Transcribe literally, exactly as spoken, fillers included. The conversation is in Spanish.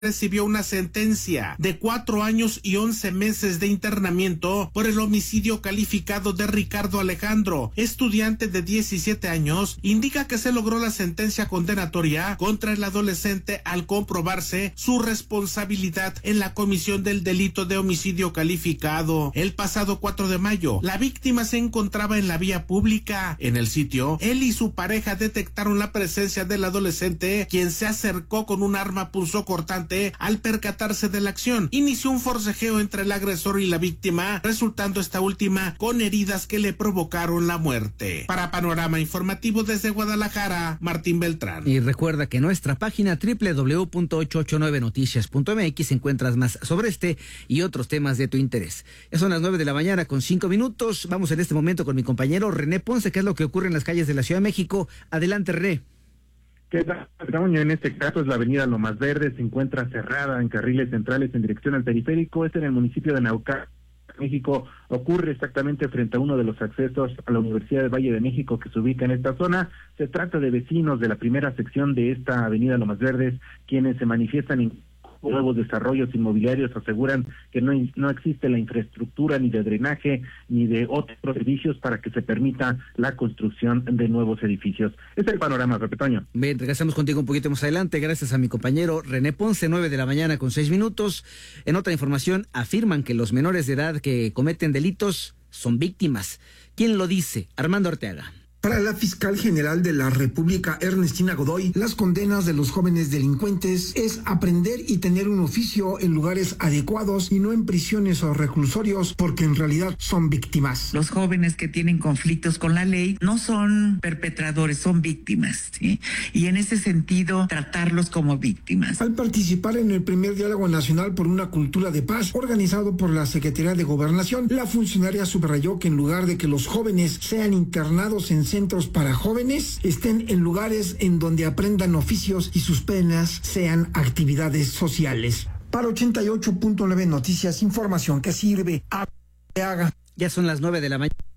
recibió una sentencia de cuatro años y once meses de internamiento por el homicidio calificado de Ricardo Alejandro, estudiante de diecisiete años, indica que se logró la sentencia condenatoria contra el adolescente al comprobarse su responsabilidad en la comisión del delito de homicidio calificado. El pasado cuatro de mayo, la víctima se encontraba en la vía pública. En el sitio, él y su pareja detectaron la presencia del adolescente, quien se acercó con un arma punzocortante. Al percatarse de la acción, inició un forcejeo entre el agresor y la víctima, resultando esta última con heridas que le provocaron la muerte. Para Panorama Informativo desde Guadalajara, Martín Beltrán. Y recuerda que en nuestra página doble u doble u doble u punto ocho ocho nueve noticias punto m x encuentras más sobre este y otros temas de tu interés. Ya son las nueve de la mañana con cinco minutos. Vamos en este momento con mi compañero René Ponce, que es lo que ocurre en las calles de la Ciudad de México. Adelante, René. ¿Qué tal, Toño? En este caso es la avenida Lomas Verdes, se encuentra cerrada en carriles centrales en dirección al periférico. Este en el municipio de Naucalpan, México. Ocurre exactamente frente a uno de los accesos a la Universidad del Valle de México que se ubica en esta zona. Se trata de vecinos de la primera sección de esta avenida Lomas Verdes, quienes se manifiestan en nuevos desarrollos inmobiliarios, aseguran que no, no existe la infraestructura ni de drenaje ni de otros servicios para que se permita la construcción de nuevos edificios. Este es el panorama, Pepe Toño. Bien, regresamos contigo un poquito más adelante, gracias a mi compañero René Ponce, nueve de la mañana con seis minutos. En otra información, afirman que los menores de edad que cometen delitos son víctimas. ¿Quién lo dice? Armando Arteaga. Para la fiscal general de la República, Ernestina Godoy, las condenas de los jóvenes delincuentes es aprender y tener un oficio en lugares adecuados y no en prisiones o reclusorios, porque en realidad son víctimas. Los jóvenes que tienen conflictos con la ley no son perpetradores, son víctimas, ¿sí? Y en ese sentido, tratarlos como víctimas. Al participar en el primer diálogo nacional por una cultura de paz, organizado por la Secretaría de Gobernación, la funcionaria subrayó que en lugar de que los jóvenes sean internados en centros para jóvenes, estén en lugares en donde aprendan oficios y sus penas sean actividades sociales. Para ochenta y ocho punto nueve Noticias, información que sirve. A... Ya son las nueve de la mañana.